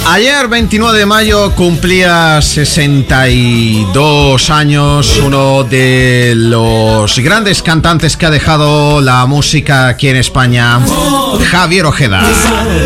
Ayer, 29 de mayo, cumplía 62 años uno de los grandes cantantes que ha dejado la música aquí en España, Javier Ojeda.